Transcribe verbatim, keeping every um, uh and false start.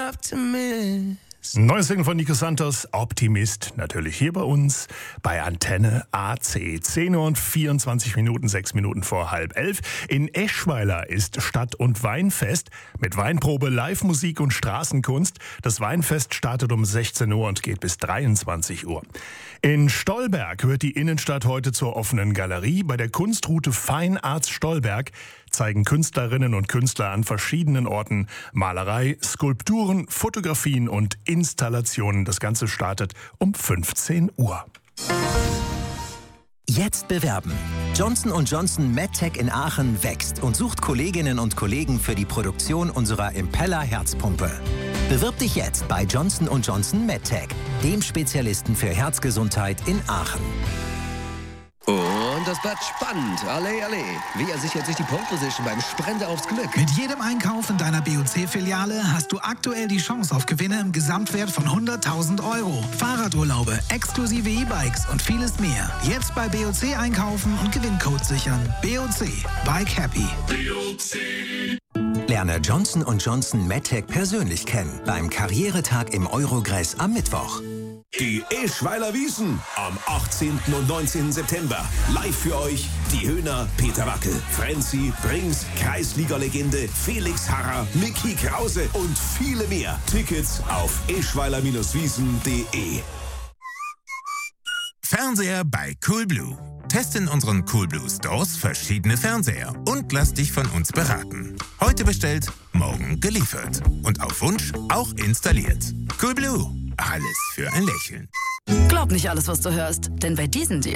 Optimist. Neues Single von Nico Santos, Optimist, natürlich hier bei uns bei Antenne A C. zehn Uhr und vierundzwanzig Minuten, sechs Minuten vor halb elf. In Eschweiler ist Stadt- und Weinfest mit Weinprobe, Live-Musik und Straßenkunst. Das Weinfest startet um sechzehn Uhr und geht bis dreiundzwanzig Uhr. In Stolberg wird die Innenstadt heute zur offenen Galerie. Bei der Kunstroute Fine Arts Stolberg zeigen Künstlerinnen und Künstler an verschiedenen Orten Malerei, Skulpturen, Fotografien und Installationen. Das Ganze startet um fünfzehn Uhr. Jetzt bewerben. Johnson und Johnson MedTech in Aachen wächst und sucht Kolleginnen und Kollegen für die Produktion unserer Impeller Herzpumpe. Bewirb dich jetzt bei Johnson und Johnson MedTech, dem Spezialisten für Herzgesundheit in Aachen. Und das bleibt spannend. Alle, alle. Wer sichert sich die Pole Position beim Sprint aufs Glück? Mit jedem Einkauf in deiner B O C-Filiale hast du aktuell die Chance auf Gewinne im Gesamtwert von hunderttausend Euro. Fahrradurlaube, exklusive E-Bikes und vieles mehr. Jetzt bei B O C einkaufen und Gewinncode sichern. B O C. Bike Happy. B O C. Lerne Johnson und Johnson MedTech persönlich kennen beim Karrieretag im Eurogress am Mittwoch. Die Eschweiler Wiesn am achtzehnten und neunzehnten September. Live für euch die Höhner, Peter Wackel, Frenzy, Brings, Kreisliga-Legende, Felix Harrer, Micky Krause und viele mehr. Tickets auf eschweiler wiesen punkt de. Fernseher bei Coolblue. Teste in unseren Coolblue Stores verschiedene Fernseher und lass dich von uns beraten. Heute bestellt, morgen geliefert. Und auf Wunsch auch installiert. Coolblue. Alles für ein Lächeln. Glaub nicht alles, was du hörst, denn bei diesem Deal